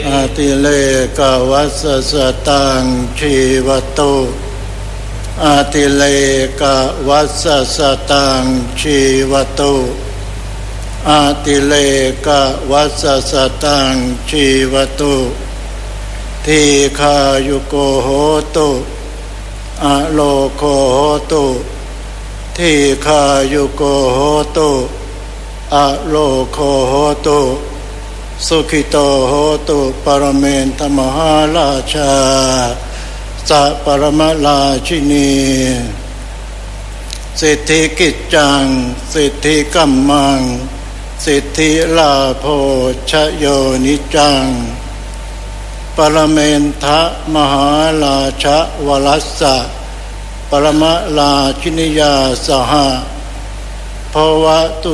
อาติเลกวัสสตังชีวตุอาติเลกวัสสตังชีวตุอาติเลกวัสสตังชีวตุทีฆายุโกโหตุอโลโกโหตุทีฆายุโกโหตุอโลโกโหตุสุขิโตโหตุปรเมนทมหาราชาสัพปรมราชินีสิทธิกิจจังสิทธิกัมมังสิทธิลาโภชโยนิจังปรเมนทะมหาราชวรัสสะปรมราชินียาสหภวตุ